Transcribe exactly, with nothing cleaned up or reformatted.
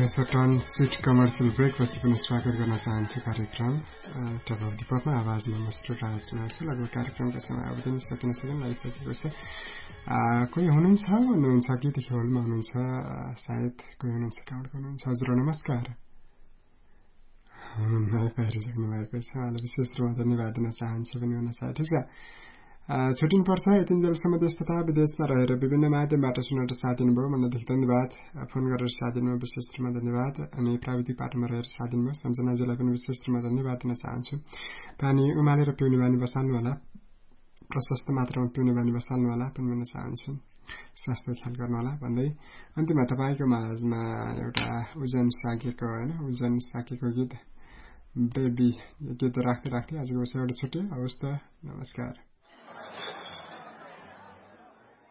Sutton sweet commercial ब्रेकपछि पनि स्वागत गर्न चाहन्छु कार्यक्रम टप अफ द पपमा आवाजमा मस्टर राजना छु। लगभग कार्यक्रमको समय अब पनि सकिन सकिन लागिसकेको छ। कोही हुनुहुन्छ भन्नुहुन्छ कि देखि होलमा हुनुहुन्छ, सायद कोही हुनुहुन्छ कहाँबाट हुनुहुन्छ। हजुर नमस्कार। पाइसक्नु भएको छ, उहाँलाई विशेष रूपमा धन्यवाद दिन चाहन्छु पनि हुन सक्छ। ठिक छ, छुट्टिनु पर्छ। यतिन्जेलसम्म देश तथा विदेशमा रहेर विभिन्न माध्यमबाट सुनेर साथ दिनुभयो भन्नेदेखि धन्यवाद। फोन गरेर साथ दिनुभयो विशेष रूपमा धन्यवाद। अनि प्राविधिक पाटोमा रहेर साथ दिनुभयो सम्झनाजीलाई पनि विशेष रूपमा धन्यवाद दिन चाहन्छु। पानी उमालेर पिउने बानी बसाल्नु होला, प्रशस्त मात्रामा पिउने बानी बसाल्नु होला पनि भन्न चाहन्छु। स्वास्थ्य ख्याल गर्नु होला भन्दै अन्तिममा तपाईँको माझमा एउटा उजन साकेको होइन उजन साकेको गीत बेबी गीत राख्दै राख्दै आजको विषयबाट छुट्यो। हवस् त, नमस्कार।